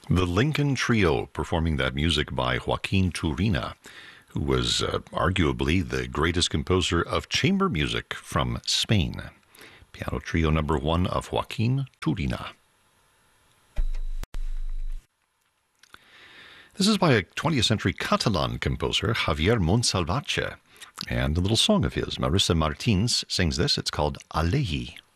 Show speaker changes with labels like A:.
A: The Lincoln Trio performing that music by Joaquin Turina, who was arguably the greatest composer of chamber music from Spain. Piano Trio number 1 of Joaquin Turina. This is by a 20th century Catalan composer, Javier Monsalvatge, and a little song of his. Marisa Martins sings this. It's called Alei.